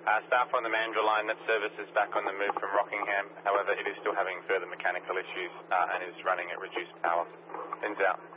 Staff on the Mandurah line, that service is back on the move from Rockingham. However, it is still having further mechanical issues and is running at reduced power. Ends out.